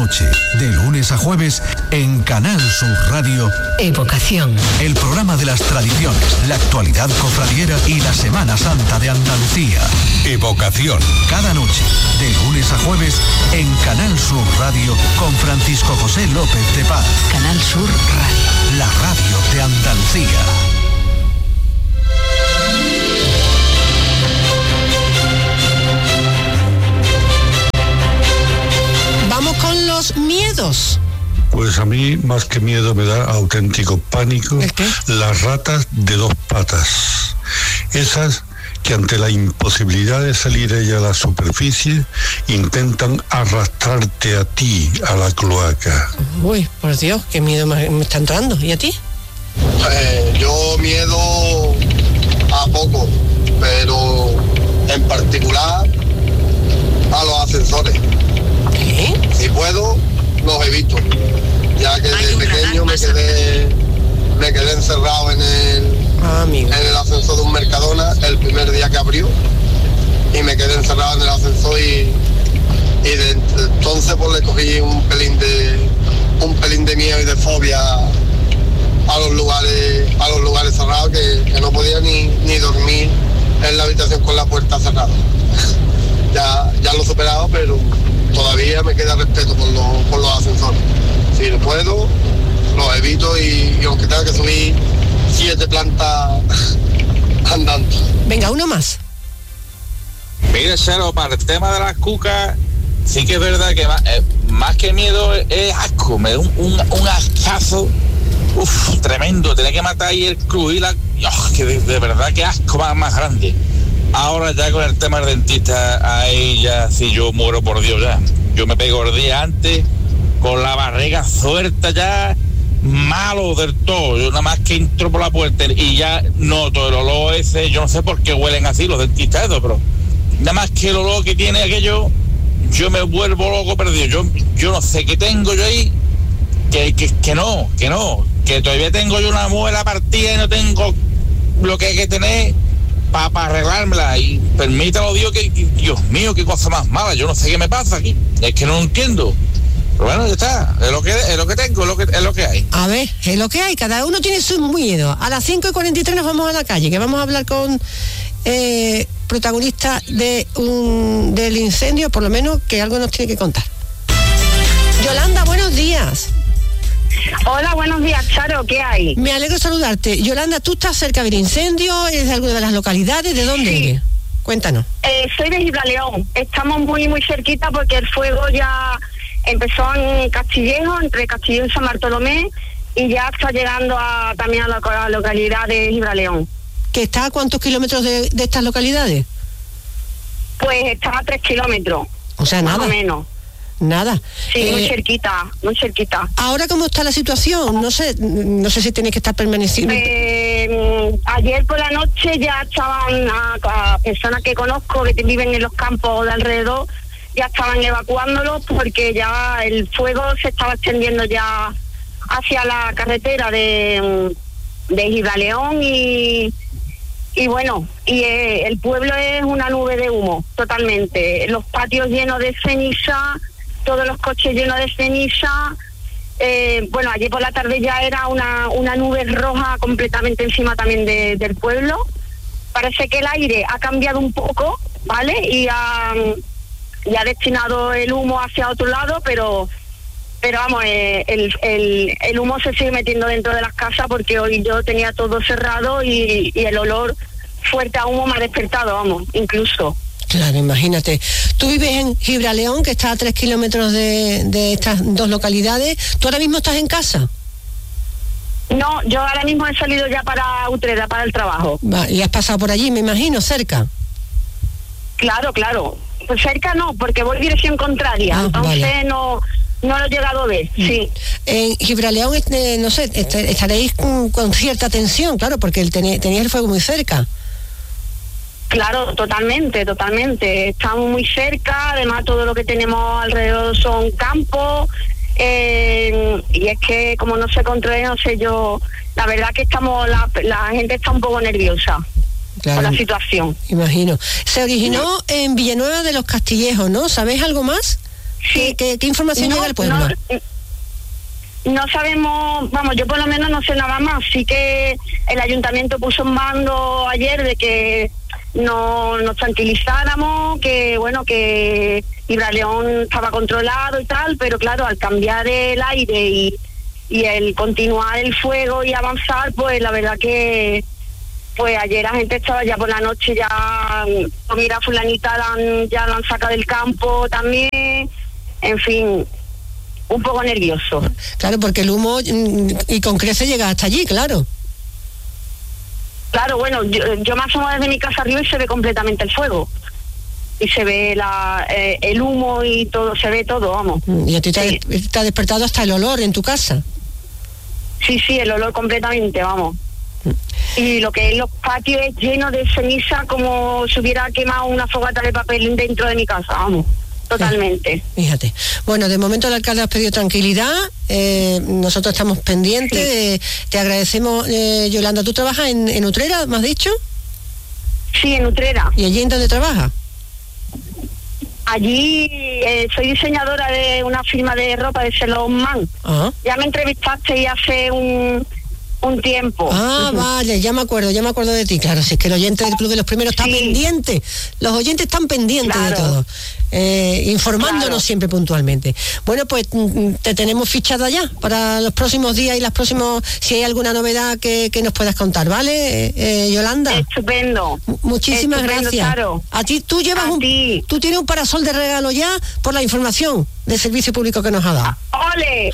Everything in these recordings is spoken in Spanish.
noche, de lunes a jueves, en Canal Sur Radio. Evocación. El programa de las tradiciones, la actualidad cofradiera y la Semana Santa de Andalucía. Evocación. Cada noche, de lunes a jueves, en Canal Sur Radio, con Francisco José López de Paz. Canal Sur Radio. La radio de Andalucía. Vamos con los miedos. Pues a mí, más que miedo, me da auténtico pánico. ¿El qué? Las ratas de dos patas. Esas que ante la imposibilidad de salir ella a la superficie, intentan arrastrarte a ti, a la cloaca. Uy, por Dios, qué miedo me está entrando. ¿Y a ti? Yo miedo a poco, pero en particular a los ascensores. ¿Qué? Si puedo, los evito, ya que de pequeño me quedé encerrado en el ascensor de un Mercadona el primer día que abrió, y me quedé encerrado en el ascensor y desde entonces pues le cogí un pelín de miedo y de fobia a los lugares cerrados, que no podía ni dormir en la habitación con la puerta cerrada. Ya lo he superado, pero todavía me queda respeto por los ascensores. Si no puedo, los evito y aunque tenga que subir 7 plantas andando. Venga, uno más. Mira, Charo, para el tema de las cucas, sí que es verdad que más que miedo es asco, me da un ascazo, tremendo, tener que matar y el crujir, que de verdad que asco más grande. Ahora ya con el tema del dentista, ahí ya, si yo muero por Dios ya. Yo me pego el día antes, con la barriga suelta ya, malo del todo. Yo nada más que entro por la puerta y ya noto el olor ese, yo no sé por qué huelen así los dentistas estos, pero nada más que el olor que tiene aquello, yo me vuelvo loco perdido. Yo no sé qué tengo yo ahí, que todavía tengo yo una muela partida y no tengo lo que hay que tener para arreglármela, y permítalo Dios, que Dios mío, qué cosa más mala, yo no sé qué me pasa aquí, es que no lo entiendo, pero bueno, ya está, es lo que tengo, es lo que hay. A ver, es lo que hay, cada uno tiene su miedo. A las 5:43 nos vamos a la calle, que vamos a hablar con protagonista del incendio, por lo menos que algo nos tiene que contar. Yolanda, buenos días. Hola, buenos días, Charo, ¿qué hay? Me alegro de saludarte. Yolanda, ¿tú estás cerca del incendio? ¿Eres de alguna de las localidades? ¿De dónde eres? Cuéntanos. Soy de Gibraleón. Estamos muy, muy cerquita porque el fuego ya empezó en Castillejo, entre Castillejo y San Bartolomé, y ya está llegando también a la localidad de Gibraleón. ¿Que está a cuántos kilómetros de estas localidades? Pues está a 3 kilómetros. O sea, nada. Más o menos. Nada. Sí, muy cerquita, muy cerquita. Ahora, ¿cómo está la situación? No sé si tenéis que estar permaneciendo. Ayer por la noche ya estaban a personas que conozco que viven en los campos de alrededor, ya estaban evacuándolos porque ya el fuego se estaba extendiendo ya hacia la carretera de Gibraleón y bueno, el pueblo es una nube de humo, totalmente. Los patios llenos de ceniza, todos los coches llenos de ceniza. Bueno, ayer por la tarde ya era una nube roja completamente encima también del pueblo. Parece que el aire ha cambiado un poco, ¿vale? Y ha destinado el humo hacia otro lado, pero vamos, el humo se sigue metiendo dentro de las casas porque hoy yo tenía todo cerrado y el olor fuerte a humo me ha despertado, vamos, incluso. Claro, imagínate. Tú vives en Gibraleón, que está a 3 kilómetros de estas dos localidades. ¿Tú ahora mismo estás en casa? No, yo ahora mismo he salido ya para Utrera, para el trabajo. ¿Y has pasado por allí, me imagino, cerca? Claro. Pues cerca no, porque voy dirección contraria. Entonces vale. No lo he llegado a ver, sí. En Gibraleón, no sé, estaréis con cierta tensión, claro, porque tenías el fuego muy cerca. Claro, totalmente. Estamos muy cerca, además todo lo que tenemos alrededor son campos, y es que como no se controla, no sé yo, la verdad que la gente está un poco nerviosa. Claro, por la situación. Imagino. Se originó en Villanueva de los Castillejos, ¿no? ¿Sabéis algo más? Sí. ¿Qué información llega al pueblo? No sabemos, vamos, yo por lo menos no sé nada más. Sí que el ayuntamiento puso en mando ayer de que no nos tranquilizáramos, que bueno, que Gibraleón estaba controlado y tal, pero claro, al cambiar el aire y el continuar el fuego y avanzar, pues la verdad que pues ayer la gente estaba ya por la noche, ya mira, fulanita ya la han sacado del campo también, en fin, un poco nervioso. Claro, porque el humo y con creces llega hasta allí, claro. Claro, bueno, yo me asomo desde mi casa arriba y se ve completamente el fuego. Y se ve el humo y todo, se ve todo, vamos. Y a ti te ha despertado hasta el olor en tu casa. Sí, el olor completamente, vamos. Y lo que es los patios es lleno de ceniza, como si hubiera quemado una fogata de papel dentro de mi casa, vamos. Totalmente. Fíjate. Bueno, de momento el alcalde ha pedido tranquilidad, nosotros estamos pendientes, te agradecemos, Yolanda. ¿Tú trabajas en Utrera, me has dicho? Sí, en Utrera. ¿Y allí en dónde trabajas? Allí soy diseñadora de una firma de ropa de Ceylon Man. Ya me entrevistaste y hace un tiempo. Vale, ya me acuerdo de ti. Claro, si es que el oyente del Club de los Primeros está pendiente. Los oyentes están pendientes de todo. Informándonos siempre puntualmente. Bueno, pues te tenemos fichada ya para los próximos días y las próximas, si hay alguna novedad que nos puedas contar, ¿vale, Yolanda? Estupendo. Muchísimas gracias. Claro. A ti, tú tienes un parasol de regalo ya por la información del servicio público que nos ha dado. ¡Ole!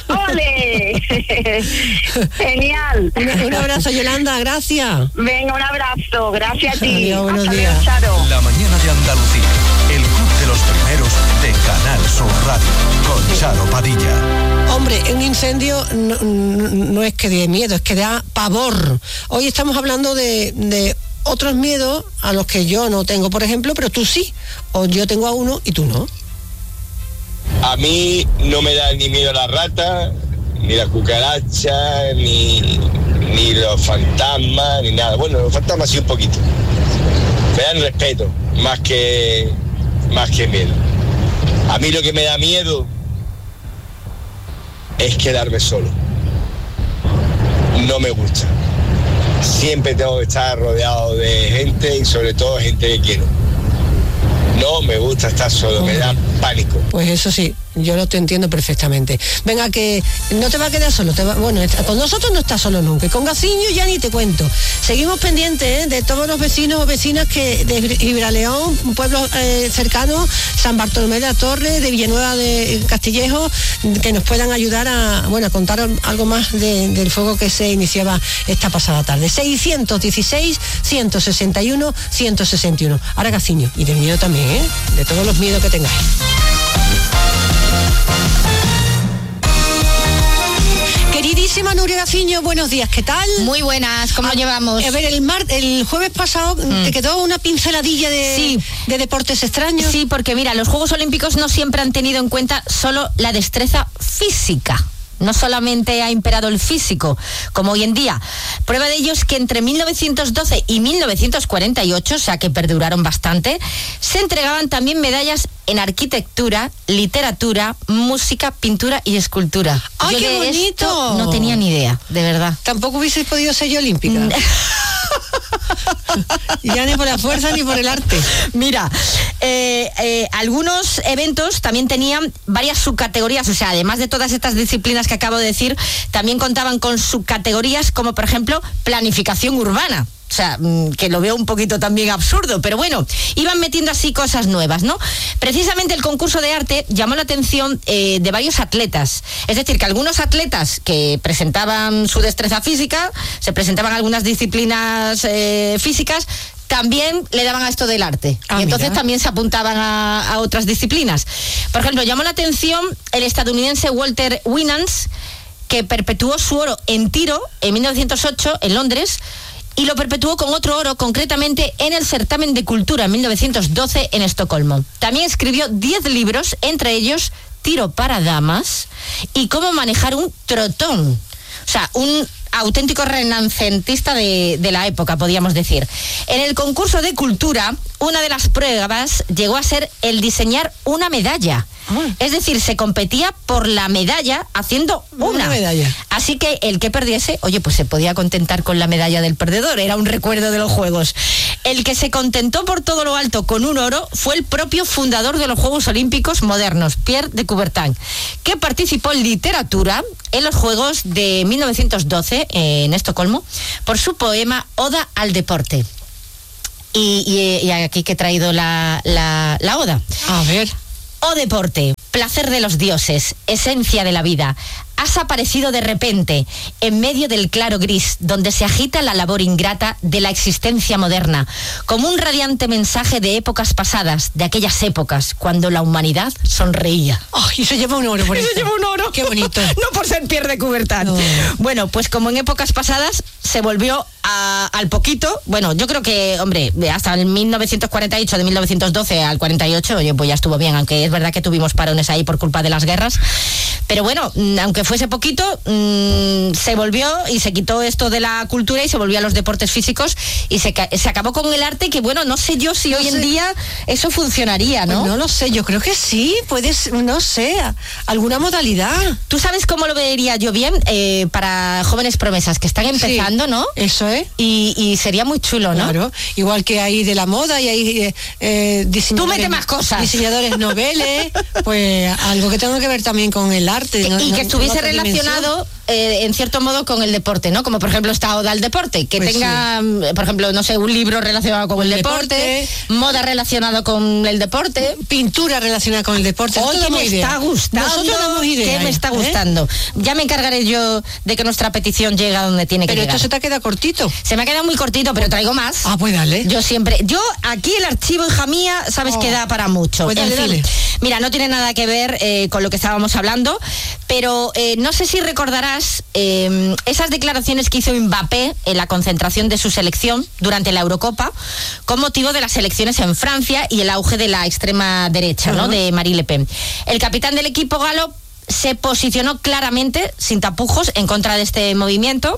Genial. Un abrazo, Yolanda, gracias. Venga, un abrazo, gracias a ti. Adiós, buenos días. Charo. La mañana de Andalucía, el Club de los Primeros de Canal Sur Radio, con Charo Padilla. Hombre, un incendio no es que dé miedo, es que da pavor. Hoy estamos hablando de otros miedos a los que yo no tengo, por ejemplo, pero tú sí. O yo tengo a uno y tú no. A mí no me da ni miedo la rata, ni la cucaracha, ni los fantasmas, ni nada. Bueno, los fantasmas sí un poquito. Me dan respeto, más que miedo. A mí lo que me da miedo es quedarme solo. No me gusta. Siempre tengo que estar rodeado de gente y sobre todo gente que quiero. No me gusta estar solo, me da pánico. Pues eso sí, yo lo te entiendo perfectamente. Venga, que no te va a quedar solo. Con nosotros no estás solo nunca. Y con Gaciño ya ni te cuento. Seguimos pendientes de todos los vecinos o vecinas de Gibraleón, pueblos cercanos, San Bartolomé de la Torre, de Villanueva de Castillejo, que nos puedan ayudar a contar algo más del fuego que se iniciaba esta pasada tarde. 616-161-161. Ahora Gaciño. Y del miedo también, de todos los miedos que tengáis. Queridísima Nuria Gaciño, buenos días, ¿qué tal? Muy buenas, ¿cómo lo llevamos? A ver, el jueves pasado te quedó una pinceladilla de deportes extraños. Sí, porque mira, los Juegos Olímpicos no siempre han tenido en cuenta solo la destreza física. No solamente ha imperado el físico, como hoy en día. Prueba de ello es que entre 1912 y 1948, o sea que perduraron bastante, se entregaban también medallas en arquitectura, literatura, música, pintura y escultura. ¡Ay, qué bonito! Esto no tenía ni idea, de verdad. Tampoco hubieses podido ser yo olímpica. Ya ni por la fuerza ni por el arte. Mira, algunos eventos también tenían varias subcategorías, o sea, además de todas estas disciplinas que acabo de decir, también contaban con subcategorías como, por ejemplo, planificación urbana. O sea, que lo veo un poquito también absurdo, pero bueno, iban metiendo así cosas nuevas, ¿no? Precisamente el concurso de arte llamó la atención de varios atletas. Es decir, que algunos atletas que presentaban su destreza física, se presentaban algunas disciplinas físicas, también le daban a esto del arte. Y entonces también se apuntaban a otras disciplinas. Por ejemplo, llamó la atención el estadounidense Walter Winans, que perpetuó su oro en tiro en 1908 en Londres, y lo perpetuó con otro oro, concretamente en el certamen de cultura en 1912 en Estocolmo. También escribió 10 libros, entre ellos Tiro para damas y Cómo manejar un trotón. O sea, un auténtico renacentista de la época, podríamos decir. En el concurso de cultura una de las pruebas llegó a ser el diseñar una medalla. Es decir, se competía por la medalla haciendo una medalla. Así que el que perdiese, oye, pues se podía contentar con la medalla del perdedor. Era un recuerdo de los Juegos. El que se contentó por todo lo alto con un oro fue el propio fundador de los Juegos Olímpicos modernos, Pierre de Coubertin, que participó en literatura en los Juegos de 1912 en Estocolmo por su poema Oda al deporte. Y aquí que he traído la oda. A ver. Oh deporte, placer de los dioses, esencia de la vida, has aparecido de repente, en medio del claro gris, donde se agita la labor ingrata de la existencia moderna, como un radiante mensaje de épocas pasadas, de aquellas épocas, cuando la humanidad sonreía. Y se lleva un oro por eso. Se lleva un oro. Qué bonito. No por ser Pierre de Coubertin. No. Bueno, pues como en épocas pasadas, se volvió al poquito, bueno, yo creo que, hombre, hasta el 1948, de 1912 al 48, oye, pues ya estuvo bien, aunque es verdad que tuvimos parones ahí por culpa de las guerras, pero bueno, aunque fuese poquito, se volvió y se quitó esto de la cultura y se volvió a los deportes físicos y se acabó con el arte, que bueno, no sé yo si hoy en día eso funcionaría, ¿no? Pues no lo sé, yo creo que sí, puedes, no sé, alguna modalidad. ¿Tú sabes cómo lo vería yo bien para jóvenes promesas que están empezando, ¿no? Eso es. Y sería muy chulo, ¿no? Claro, igual que hay de la moda y hay diseñadores. Tú mete más cosas. Diseñadores noveles, pues algo que tenga que ver también con el arte. Y que estuviese relacionado en cierto modo con el deporte, ¿no? Como por ejemplo esta oda al deporte, que pues tenga, por ejemplo, no sé, un libro relacionado con el deporte, moda relacionado con el deporte, pintura relacionada con el deporte. Oye, me está gustando. Nosotros damos idea, que me está gustando. Ya me encargaré yo de que nuestra petición llegue a donde tiene que llegar. Pero esto se te queda cortito. Se me ha quedado muy cortito, pero traigo más. Pues dale. Yo aquí el archivo, hija mía, sabes que da para mucho. Pues dale, dale. Mira, no tiene nada que ver con lo que estábamos hablando, pero no sé si recordarás esas declaraciones que hizo Mbappé en la concentración de su selección durante la Eurocopa con motivo de las elecciones en Francia y el auge de la extrema derecha, ¿no? De Marine Le Pen. El capitán del equipo galo se posicionó claramente, sin tapujos, en contra de este movimiento.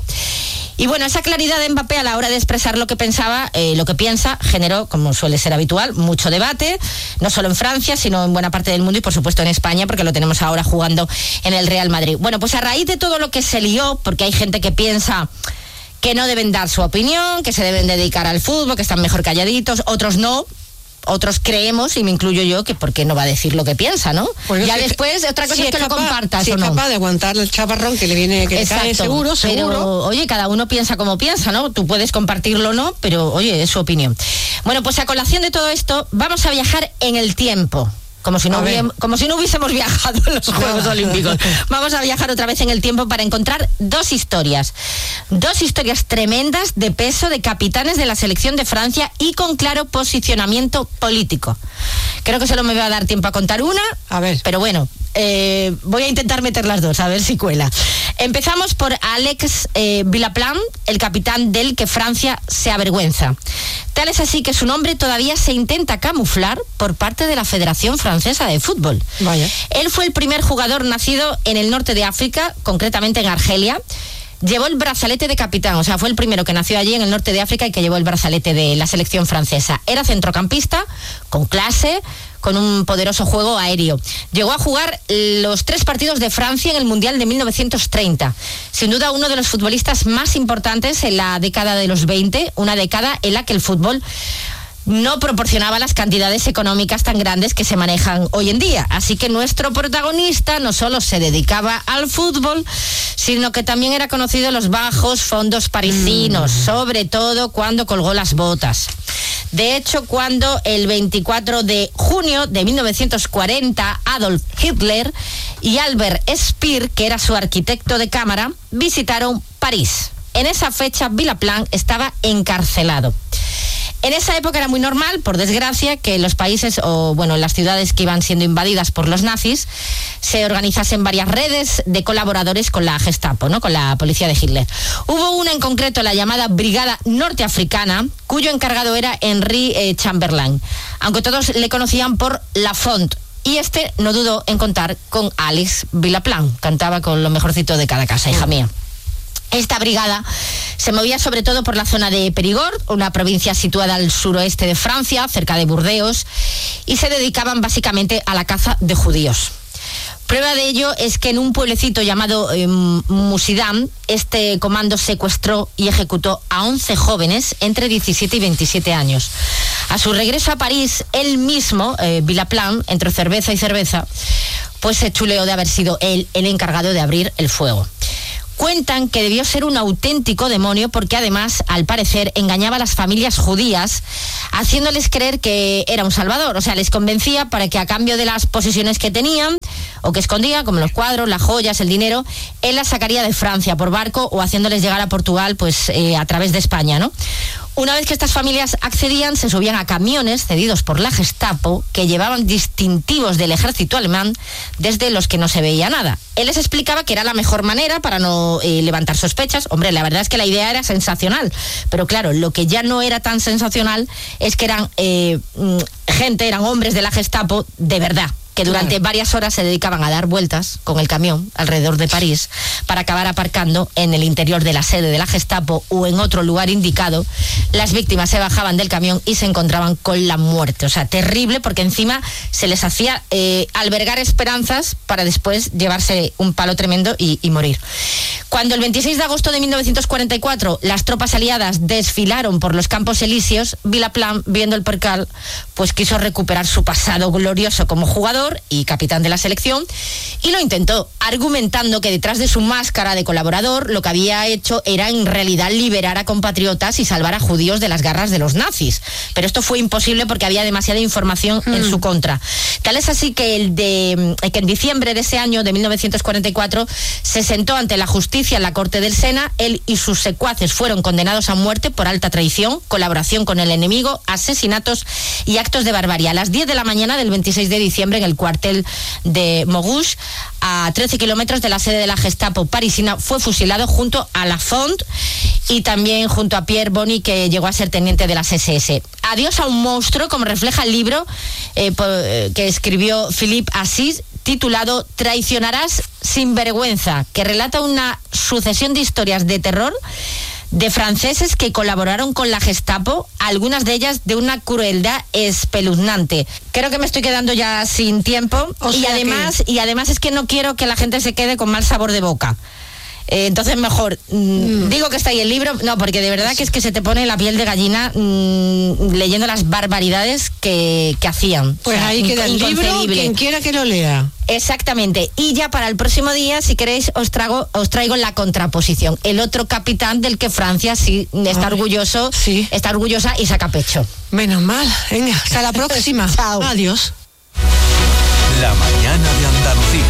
Y bueno, esa claridad de Mbappé a la hora de expresar lo que pensaba, lo que piensa, generó, como suele ser habitual, mucho debate, no solo en Francia, sino en buena parte del mundo y por supuesto en España, porque lo tenemos ahora jugando en el Real Madrid. Bueno, pues a raíz de todo lo que se lió, porque hay gente que piensa que no deben dar su opinión, que se deben dedicar al fútbol, que están mejor calladitos, otros no. Otros creemos, y me incluyo yo, que por qué no va a decir lo que piensa, ¿no? Pues ya después, otra cosa es que lo compartas o no. Si es capaz de aguantar el chaparrón que le viene, que exacto, cae seguro. Pero, oye, cada uno piensa como piensa, ¿no? Tú puedes compartirlo o no, pero, oye, es su opinión. Bueno, pues a colación de todo esto, vamos a viajar en el tiempo. Como si no hubiésemos viajado en los Juegos Olímpicos. Vamos a viajar otra vez en el tiempo para encontrar dos historias tremendas de peso de capitanes de la selección de Francia y con claro posicionamiento político. Creo que solo me va a dar tiempo a contar una, pero bueno, voy a intentar meter las dos, a ver si cuela. Empezamos por Alex Villaplan, el capitán del que Francia se avergüenza. Tal es así que su nombre todavía se intenta camuflar por parte de la Federación Francesa de Fútbol. Vaya. Él fue el primer jugador nacido en el norte de África, concretamente en Argelia. Llevó el brazalete de capitán, o sea, fue el primero que nació allí en el norte de África y que llevó el brazalete de la selección francesa. Era centrocampista, con clase, con un poderoso juego aéreo. Llegó a jugar los 3 partidos de Francia en el Mundial de 1930. Sin duda uno de los futbolistas más importantes en la década de los 20, una década en la que el fútbol no proporcionaba las cantidades económicas tan grandes que se manejan hoy en día. Así que nuestro protagonista no solo se dedicaba al fútbol, sino que también era conocido en los bajos fondos parisinos, sobre todo cuando colgó las botas. De hecho, cuando el 24 de junio de 1940 Adolf Hitler y Albert Speer, que era su arquitecto de cámara, visitaron París. En esa fecha Villaplan estaba encarcelado. En esa época era muy normal, por desgracia, que en los países o en las ciudades que iban siendo invadidas por los nazis se organizasen varias redes de colaboradores con la Gestapo, ¿no? Con la policía de Hitler. Hubo una en concreto, la llamada Brigada Norteafricana, cuyo encargado era Henri Chamberlain, aunque todos le conocían por Lafont. Y este no dudó en contar con Alex Villaplan, cantaba con lo mejorcito de cada casa, hija mía. Esta brigada se movía sobre todo por la zona de Périgord, una provincia situada al suroeste de Francia, cerca de Burdeos, y se dedicaban básicamente a la caza de judíos. Prueba de ello es que en un pueblecito llamado Musidam, este comando secuestró y ejecutó a 11 jóvenes entre 17 y 27 años. A su regreso a París, él mismo, Villaplan, entre cerveza y cerveza, pues se chuleó de haber sido él el encargado de abrir el fuego. Cuentan que debió ser un auténtico demonio porque además, al parecer, engañaba a las familias judías haciéndoles creer que era un salvador. O sea, les convencía para que a cambio de las posesiones que tenían o que escondía, como los cuadros, las joyas, el dinero, él las sacaría de Francia por barco o haciéndoles llegar a Portugal pues a través de España, ¿no? Una vez que estas familias accedían, se subían a camiones cedidos por la Gestapo que llevaban distintivos del ejército alemán desde los que no se veía nada. Él les explicaba que era la mejor manera para no levantar sospechas. Hombre, la verdad es que la idea era sensacional, pero claro, lo que ya no era tan sensacional es que eran eran hombres de la Gestapo de verdad, que durante varias horas se dedicaban a dar vueltas con el camión alrededor de París para acabar aparcando en el interior de la sede de la Gestapo o en otro lugar indicado. Las víctimas se bajaban del camión y se encontraban con la muerte. O sea, terrible, porque encima se les hacía albergar esperanzas para después llevarse un palo tremendo y morir. Cuando el 26 de agosto de 1944 las tropas aliadas desfilaron por los Campos Elíseos, Villaplan, viendo el percal, pues quiso recuperar su pasado glorioso como jugador y capitán de la selección, y lo intentó, argumentando que detrás de su máscara de colaborador lo que había hecho era en realidad liberar a compatriotas y salvar a judíos de las garras de los nazis. Pero esto fue imposible porque había demasiada información en su contra. Tal es así que que en diciembre de ese año, de 1944, se sentó ante la justicia en la Corte del Sena. Él y sus secuaces fueron condenados a muerte por alta traición, colaboración con el enemigo, asesinatos y actos de barbarie. A las 10 de la mañana del 26 de diciembre, en el cuartel de Mogush, a 13 kilómetros de la sede de la Gestapo parisina, fue fusilado junto a Lafont y también junto a Pierre Bony, que llegó a ser teniente de las SS. Adiós a un monstruo, como refleja el libro que escribió Philippe Assis, titulado Traicionarás sin vergüenza, que relata una sucesión de historias de terror de franceses que colaboraron con la Gestapo, algunas de ellas de una crueldad espeluznante. Creo que me estoy quedando ya sin tiempo y además es que no quiero que la gente se quede con mal sabor de boca. Entonces mejor digo que está ahí el libro, no, porque de verdad que es que se te pone la piel de gallina leyendo las barbaridades que hacían. Pues o sea, ahí queda el libro, quien quiera que lo lea. Exactamente. Y ya para el próximo día, si queréis, os traigo la contraposición. El otro capitán del que Francia sí está orgulloso, está orgullosa y saca pecho. Menos mal. Venga, hasta la próxima. Chao. Adiós. La mañana de Andalucía.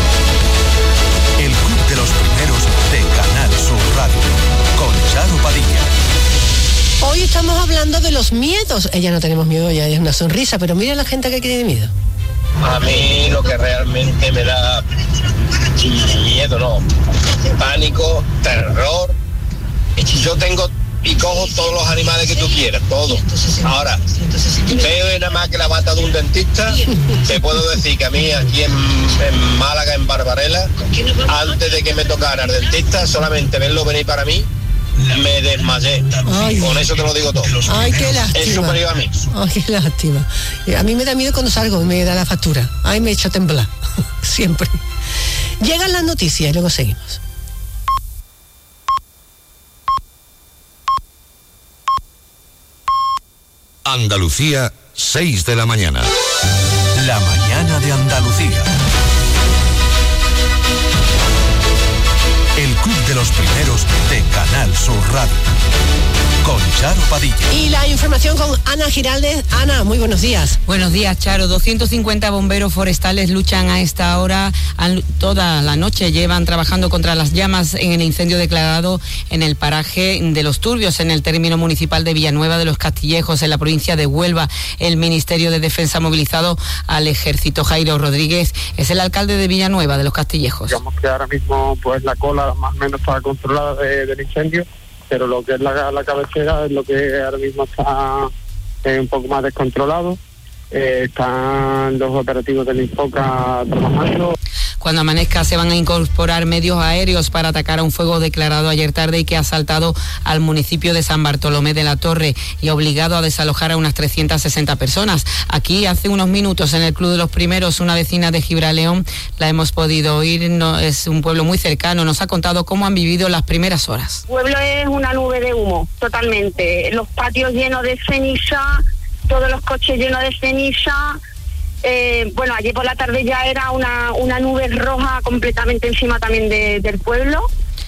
El club de los primeros de Canal Sur Radio. Con Charo Padilla. Hoy estamos hablando de los miedos. Ella no tenemos miedo, ella es una sonrisa, pero mira la gente que tiene miedo. A mí lo que realmente me da miedo, no, pánico, terror. Yo tengo y cojo todos los animales que tú quieras, todos. Ahora, veo nada más que la bata de un dentista. Te puedo decir que a mí aquí en Málaga, en Barbarella, antes de que me tocara el dentista, solamente verlo venir para mí, me desmayé. Ay. Con eso te lo digo todo. Ay, qué lástima. Es superior a mí. Ay, qué lástima. A mí me da miedo cuando salgo y me da la factura. Ay, me echo a temblar. Siempre. Llegan las noticias y luego seguimos. Andalucía, 6 de la mañana. La mañana de Andalucía. El club de los primeros de Canal Sur Radio. Con Charo Padilla. Y la información con Ana Giraldez. Ana, muy buenos días. Buenos días, Charo. 250 bomberos forestales luchan a esta hora, toda la noche llevan trabajando contra las llamas en el incendio declarado en el paraje de Los Turbios, en el término municipal de Villanueva de los Castillejos, en la provincia de Huelva. El Ministerio de Defensa ha movilizado al Ejército. Jairo Rodríguez es el alcalde de Villanueva de los Castillejos. Digamos que ahora mismo pues la cola más o menos está controlada del incendio, pero lo que es la cabecera es lo que ahora mismo está un poco más descontrolado. Están los operativos del Infoca trabajando. Cuando amanezca se van a incorporar medios aéreos para atacar a un fuego declarado ayer tarde y que ha asaltado al municipio de San Bartolomé de la Torre y ha obligado a desalojar a unas 360 personas. Aquí hace unos minutos en el Club de los Primeros, una vecina de Gibraleón, la hemos podido oír, es un pueblo muy cercano, nos ha contado cómo han vivido las primeras horas. El pueblo es una nube de humo, totalmente. Los patios llenos de ceniza, todos los coches llenos de ceniza. Bueno, ayer por la tarde ya era una nube roja completamente encima también del pueblo.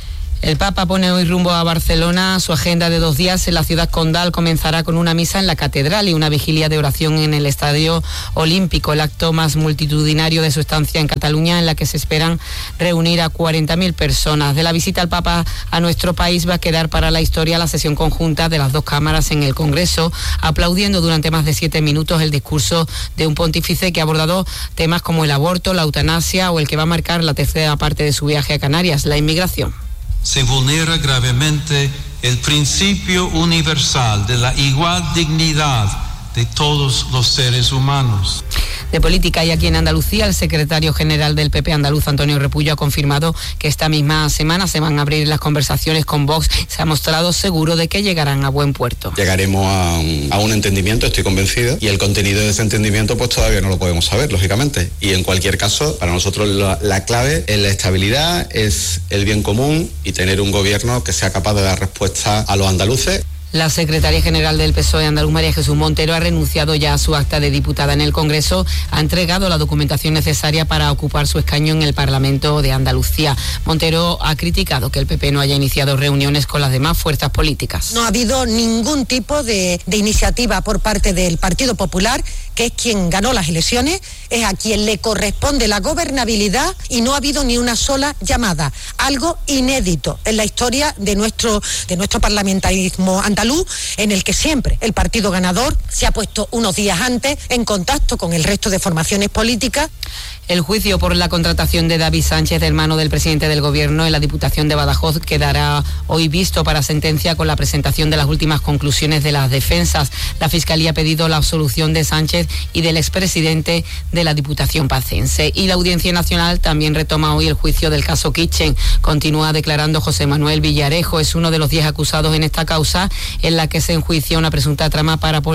El Papa pone hoy rumbo a Barcelona. Su agenda de 2 días en la ciudad condal comenzará con una misa en la catedral y una vigilia de oración en el Estadio Olímpico, el acto más multitudinario de su estancia en Cataluña, en la que se esperan reunir a 40.000 personas. De la visita al Papa a nuestro país va a quedar para la historia la sesión conjunta de las 2 cámaras en el Congreso, aplaudiendo durante más de 7 minutos el discurso de un pontífice que ha abordado temas como el aborto, la eutanasia o el que va a marcar la tercera parte de su viaje a Canarias, la inmigración. Se vulnera gravemente el principio universal de la igual dignidad de todos los seres humanos. De política, y aquí en Andalucía, el secretario general del PP andaluz, Antonio Repullo, ha confirmado que esta misma semana se van a abrir las conversaciones con Vox. Se ha mostrado seguro de que llegarán a buen puerto. Llegaremos a un entendimiento, estoy convencido, y el contenido de ese entendimiento pues todavía no lo podemos saber, lógicamente. Y en cualquier caso, para nosotros la clave es la estabilidad, es el bien común y tener un gobierno que sea capaz de dar respuesta a los andaluces. La secretaria general del PSOE andaluz, María Jesús Montero, ha renunciado ya a su acta de diputada en el Congreso, ha entregado la documentación necesaria para ocupar su escaño en el Parlamento de Andalucía. Montero ha criticado que el PP no haya iniciado reuniones con las demás fuerzas políticas. No ha habido ningún tipo de iniciativa por parte del Partido Popular, que es quien ganó las elecciones, es a quien le corresponde la gobernabilidad, y no ha habido ni una sola llamada, algo inédito en la historia de nuestro parlamentarismo andaluz, en el que siempre el partido ganador se ha puesto unos días antes en contacto con el resto de formaciones políticas. El juicio por la contratación de David Sánchez, hermano del presidente del Gobierno, en la Diputación de Badajoz quedará hoy visto para sentencia con la presentación de las últimas conclusiones de las defensas. La Fiscalía ha pedido la absolución de Sánchez y del expresidente de la Diputación pacense. Y la Audiencia Nacional también retoma hoy el juicio del caso Kitchen. Continúa declarando José Manuel Villarejo, es uno de los 10 acusados en esta causa, en la que se enjuicia una presunta trama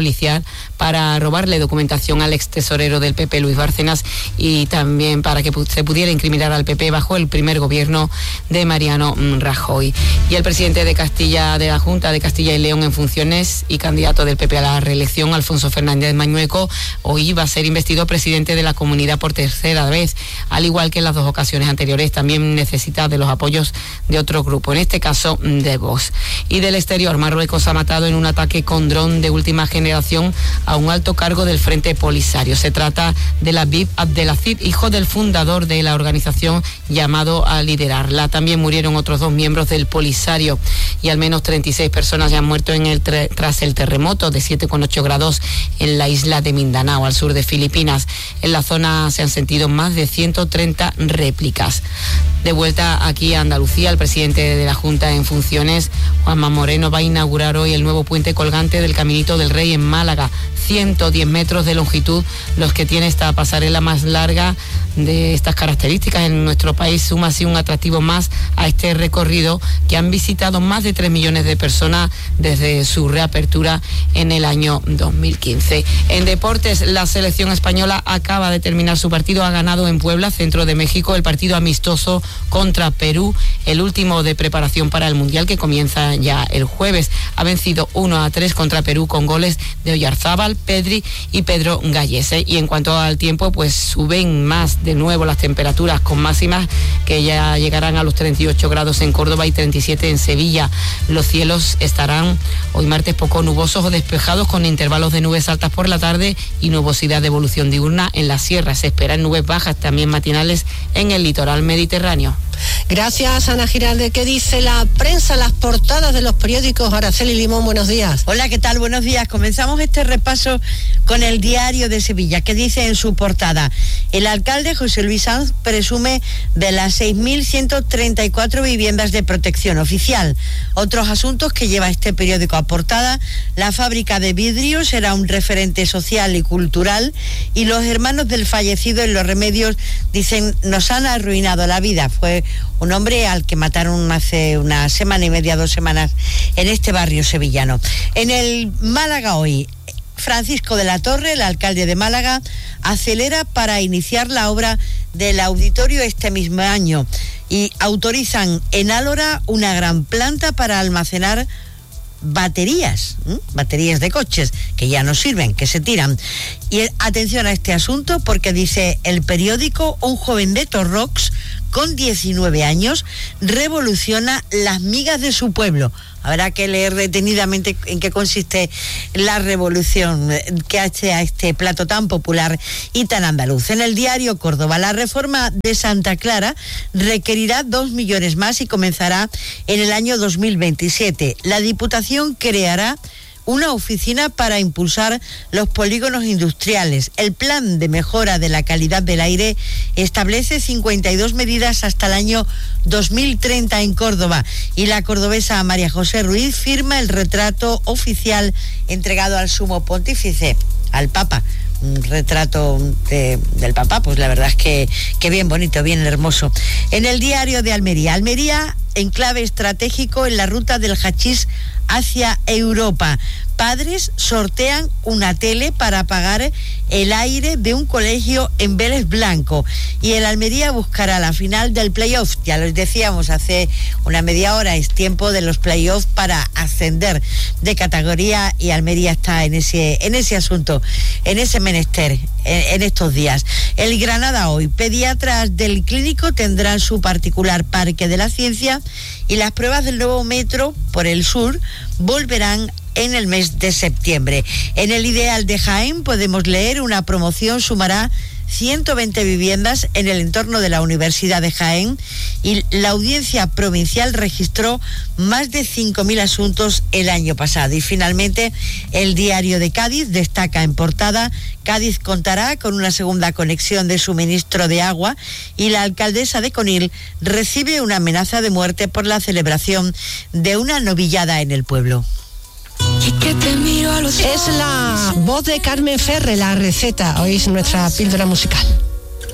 para robarle documentación al ex tesorero del PP, Luis Bárcenas, y también para que se pudiera incriminar al PP bajo el primer gobierno de Mariano Rajoy. Y el presidente de la Junta de Castilla y León en funciones y candidato del PP a la reelección, Alfonso Fernández Mañueco, hoy va a ser investido presidente de la comunidad por tercera vez. Al igual que en las 2 ocasiones anteriores, también necesita de los apoyos de otro grupo, en este caso de Vox. Y del exterior, Marruecos ha matado en un ataque con dron de última generación a un alto cargo del Frente Polisario. Se trata de Labib Abdelaziz, hijo del fundador de la organización, llamado a liderarla. También murieron otros 2 miembros del Polisario y al menos 36 personas ya han muerto tras el terremoto de 7,8 grados en la isla de Mindanao, al sur de Filipinas. En la zona se han sentido más de 130 réplicas. De vuelta aquí a Andalucía, el presidente de la Junta en funciones, Juanma Moreno, va a inaugurar hoy el nuevo puente colgante del Caminito del Rey en Málaga. 110 metros de longitud, los que tiene esta pasarela más larga de estas características en nuestro país. Suma así un atractivo más a este recorrido que han visitado más de 3 millones de personas desde su reapertura en el año 2015. En deportes, la selección española acaba de terminar su partido, ha ganado en Puebla, centro de México, el partido amistoso contra Perú, el último de preparación para el Mundial que comienza ya el jueves. Ha vencido 1-3 contra Perú con goles de Oyarzábal, Pedri y Pedro Gallese. Y en cuanto al tiempo, pues suben más de nuevo las temperaturas, con máximas que ya llegarán a los 38 grados en Córdoba y 37 en Sevilla. Los cielos estarán hoy martes poco nubosos o despejados, con intervalos de nubes altas por la tarde y nubosidad de evolución diurna en la sierra. Se esperan nubes bajas también matinales en el litoral mediterráneo. Gracias, Ana Giralde. ¿Qué dice la prensa, las portadas de los periódicos? Araceli Limón, buenos días. Hola, ¿qué tal? Buenos días. Comenzamos este repaso con el Diario de Sevilla, que dice en su portada: el alcalde José Luis Sanz presume de las 6.134 viviendas de protección oficial. Otros asuntos que lleva este periódico a portada: la fábrica de vidrio será un referente social y cultural, y los hermanos del fallecido en Los Remedios dicen: nos han arruinado la vida. Fue un hombre al que mataron hace una semana y media, 2 semanas, en este barrio sevillano. En el Málaga hoy, Francisco de la Torre, el alcalde de Málaga, acelera para iniciar la obra del auditorio este mismo año, y autorizan en Álora una gran planta para almacenar baterías de coches que ya no sirven, que se tiran. Y atención a este asunto, porque dice el periódico: un joven de Torrox con 19 años revoluciona las migas de su pueblo. Habrá que leer detenidamente en qué consiste la revolución que hace a este plato tan popular y tan andaluz. En el diario Córdoba, la reforma de Santa Clara requerirá 2 millones más y comenzará en el año 2027. La Diputación creará una oficina para impulsar los polígonos industriales. El plan de mejora de la calidad del aire establece 52 medidas hasta el año 2030 en Córdoba, y la cordobesa María José Ruiz firma el retrato oficial entregado al Sumo Pontífice, al Papa. Un retrato del Papa, pues la verdad es que bien bonito, bien hermoso. En el diario de Almería, enclave estratégico en la ruta del hachís hacia Europa. Padres sortean una tele para apagar el aire de un colegio en Vélez Blanco, y el Almería buscará la final del playoff. Ya les decíamos hace una media hora, es tiempo de los playoffs para ascender de categoría, y Almería está en ese asunto, en ese menester en estos días. El Granada hoy, pediatras del clínico tendrán su particular parque de la ciencia, y las pruebas del nuevo metro por el sur volverán en el mes de septiembre. En el Ideal de Jaén podemos leer: una promoción sumará 120 viviendas en el entorno de la Universidad de Jaén, y la Audiencia Provincial registró más de 5.000 asuntos el año pasado. Y finalmente, el Diario de Cádiz destaca en portada: Cádiz contará con una segunda conexión de suministro de agua, y la alcaldesa de Conil recibe una amenaza de muerte por la celebración de una novillada en el pueblo. Es la voz de Carmen Ferre, la receta. Hoy es nuestra píldora musical.